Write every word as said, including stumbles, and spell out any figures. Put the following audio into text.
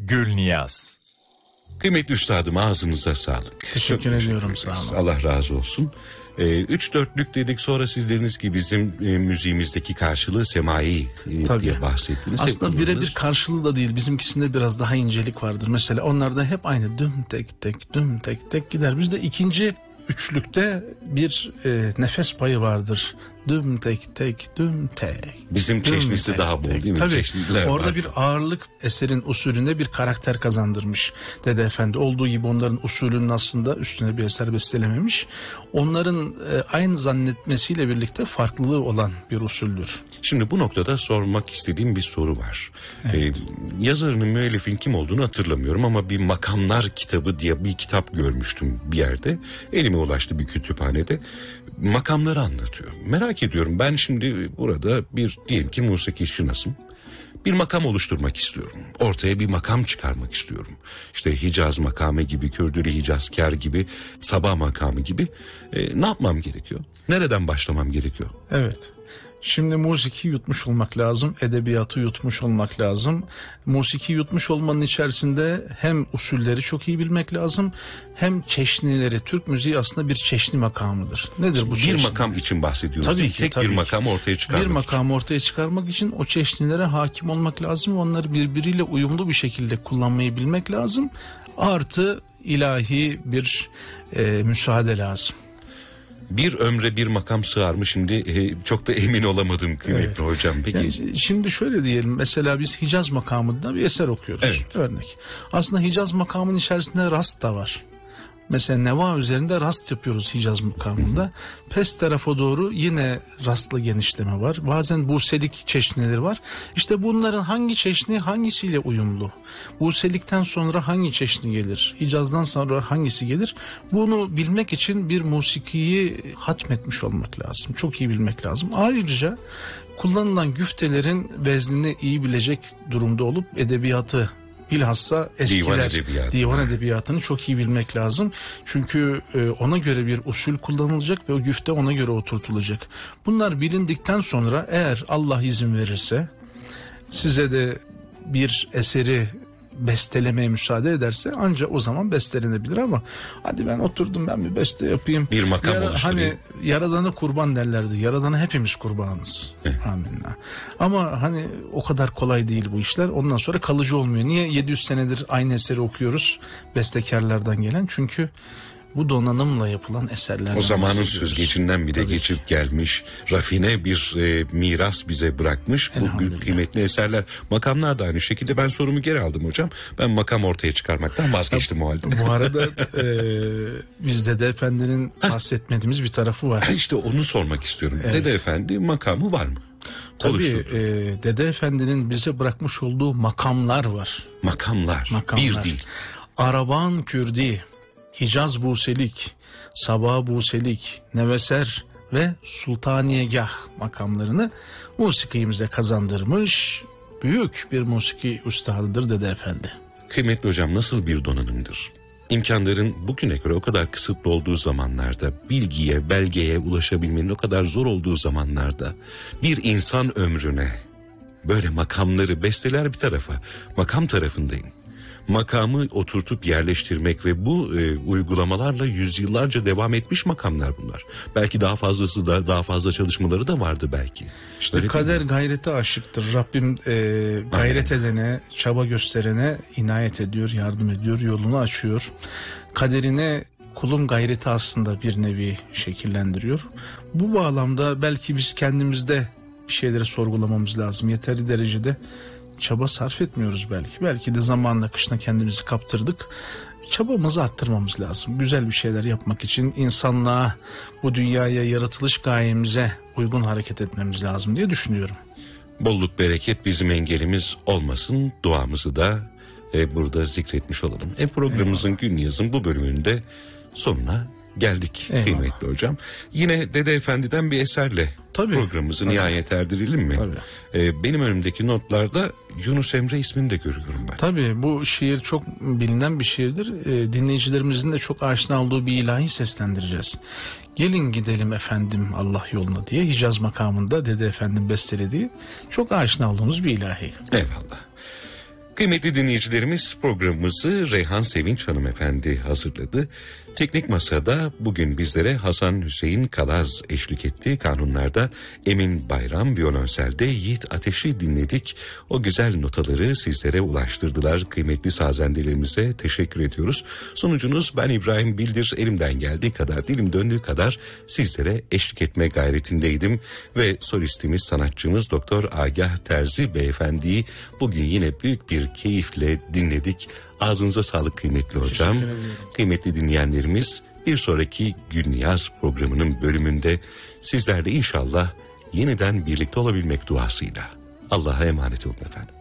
Gülniyaz. Kıymetli üstadım, ağzınıza sağlık. Teşekkür Çok ediyorum, sağ olun. Allah razı olsun. Ee, üç dörtlük dedik, sonra siz dediniz ki bizim e, müziğimizdeki karşılığı semai e, diye bahsettiniz. Aslında birebir karşılığı da değil, bizimkisinde biraz daha incelik vardır. Mesela onlarda hep aynı düm tek tek düm tek tek gider. Bizde ikinci üçlükte bir e, nefes payı vardır. Düm tek tek düm tek. Bizim düm çeşnisi tek, daha bol tek. değil mi? Tabii. Çeşniler Orada var. bir ağırlık eserin usulünde bir karakter kazandırmış Dede Efendi. Olduğu gibi onların usulünün aslında üstüne bir eser bestelememiş. Onların e, aynı zannetmesiyle birlikte farklılığı olan bir usuldür. Şimdi bu noktada sormak istediğim bir soru var. Evet. Ee, yazarının, müellifin kim olduğunu hatırlamıyorum ama bir Makamlar kitabı diye bir kitap görmüştüm bir yerde. Elime ulaştı bir kütüphanede. Makamları anlatıyor. Merak ediyorum, ben şimdi burada bir diyelim ki musiki şinasım. Bir makam oluşturmak istiyorum. Ortaya bir makam çıkarmak istiyorum. İşte Hicaz makamı gibi, Kürdülü Hicazkar gibi, Sabah makamı gibi. Ee, ne yapmam gerekiyor? Nereden başlamam gerekiyor? Evet. Şimdi musiki yutmuş olmak lazım, edebiyatı yutmuş olmak lazım. Musiki yutmuş olmanın içerisinde hem usulleri çok iyi bilmek lazım, hem çeşnileri. Türk müziği aslında bir çeşni makamıdır. Nedir bu bir çeşni? makam için bahsediyoruz. Tabii değil, ki, tek tabii bir ki. makamı ortaya çıkarmak Bir makamı ortaya çıkarmak için o çeşnilere hakim olmak lazım. Onları birbiriyle uyumlu bir şekilde kullanmayı bilmek lazım. Artı ilahi bir e, müsaade lazım. Bir ömre bir makam sığar mı şimdi e, çok da emin olamadım kıymetli Evet. hocam. Peki. Yani şimdi şöyle diyelim, mesela biz Hicaz makamında bir eser okuyoruz. Evet. Örnek. Aslında Hicaz makamının içerisinde rast da var. Mesela neva üzerinde rast yapıyoruz Hicaz makamında. Pes tarafa doğru yine rastlı genişleme var. Bazen buselik çeşnileri var. İşte bunların hangi çeşni hangisiyle uyumlu? Buselikten sonra hangi çeşni gelir? Hicaz'dan sonra hangisi gelir? Bunu bilmek için bir musikiyi hatmetmiş olmak lazım. Çok iyi bilmek lazım. Ayrıca kullanılan güftelerin veznini iyi bilecek durumda olup edebiyatı, bilhassa eskiler Divan edebiyatı. divan edebiyatını çok iyi bilmek lazım. Çünkü e, ona göre bir usul kullanılacak ve o güfte ona göre oturtulacak. Bunlar bilindikten sonra eğer Allah izin verirse, size de bir eseri bestelemeye müsaade ederse ancak o zaman bestelenebilir, ama hadi ben oturdum ben bir beste yapayım. Bir makam Yara, oluşturayım. Hani Yaradan'a kurban derlerdi. Yaradan'a hepimiz kurbanız. Amenna. Ama hani o kadar kolay değil bu işler. Ondan sonra kalıcı olmuyor. Niye yedi yüz senedir aynı eseri okuyoruz bestekarlardan gelen? Çünkü bu donanımla yapılan eserlerden O zamanın bahsediyoruz. süzgecinden bile Tabii geçip ki. gelmiş, rafine bir e, miras bize bırakmış bu Elhamdülillah. kıymetli eserler. Makamlar da aynı şekilde. Ben sorumu geri aldım hocam. Ben makam ortaya çıkarmaktan vazgeçtim o halde. Bu arada e, bizde de Efendi'nin bahsetmediğimiz bir tarafı var. İşte onu sormak istiyorum. Evet. Dede Efendi makamı var mı? Tabii Oluşturdu. e, Dede Efendi'nin bize bırakmış olduğu makamlar var. Makamlar, Makamlar. bir değil. Araban Kürdi, Hicaz Buselik, Sabah Buselik, Neveser ve Sultaniyegah makamlarını musikimize kazandırmış büyük bir musiki ustadıdır Dede Efendi. Kıymetli hocam, nasıl bir donanımdır? İmkanların bugüne göre o kadar kısıtlı olduğu zamanlarda, bilgiye, belgeye ulaşabilmenin o kadar zor olduğu zamanlarda bir insan ömrüne böyle makamları, besteler bir tarafa, makam tarafındayım. Makamı oturtup yerleştirmek ve bu e, uygulamalarla yüzyıllarca devam etmiş makamlar bunlar. Belki daha fazlası da, daha fazla çalışmaları da vardı belki. İşte Öyle kader değil mi? gayrete aşıktır. Rabbim e, gayret edene, çaba gösterene inayet ediyor, yardım ediyor, yolunu açıyor. Kaderine kulun gayreti aslında bir nevi şekillendiriyor. Bu bağlamda belki biz kendimizde bir şeyleri sorgulamamız lazım. Yeteri derecede çaba sarf etmiyoruz belki. Belki de zamanla akışına kendimizi kaptırdık. Çabamızı arttırmamız lazım. Güzel bir şeyler yapmak için insanlığa, bu dünyaya, yaratılış gayemize uygun hareket etmemiz lazım diye düşünüyorum. Bolluk bereket bizim engelimiz olmasın, duamızı da e, burada zikretmiş olalım. E programımızın Gülniyaz'ın bu bölümünde sonuna geldik. Eyvallah. Kıymetli hocam. Yine Dede Efendi'den bir eserle Tabii, programımızı tabii. nihayet erdirelim mi? Tabii. E, benim önümdeki notlarda Yunus Emre ismini de görüyorum ben. Tabii bu şiir çok bilinen bir şiirdir. E, dinleyicilerimizin de çok aşina olduğu bir ilahi seslendireceğiz. Gelin gidelim efendim Allah yoluna diye Hicaz makamında Dede Efendim bestelediği çok aşina olduğumuz bir ilahi. Eyvallah. Kıymetli dinleyicilerimiz, programımızı Reyhan Sevinç hanımefendi hazırladı. Teknik Masa'da bugün bizlere Hasan Hüseyin Kalaz eşlik etti. Kanunlarda Emin Bayram, violonselde Yiğit Ateş'i dinledik. O güzel notaları sizlere ulaştırdılar. Kıymetli sazendelerimize teşekkür ediyoruz. Sonucunuz ben İbrahim Bildir. Elimden geldiği kadar, dilim döndüğü kadar sizlere eşlik etme gayretindeydim. Ve solistimiz, sanatçımız Doktor Agah Terzi beyefendiyi bugün yine büyük bir keyifle dinledik. Ağzınıza sağlık kıymetli hocam. Kıymetli dinleyenlerimiz, bir sonraki Gün Yaz programının bölümünde sizlerle inşallah yeniden birlikte olabilmek duasıyla. Allah'a emanet olun efendim.